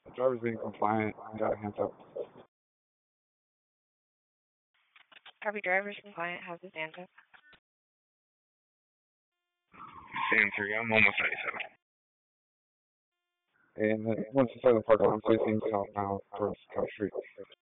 Driver's being compliant. Got a hands up. Copy, driver's compliant. How's his hands up? Stand 3, I'm almost 97. And once inside the parking lot, I'm facing southbound towards Cal Street.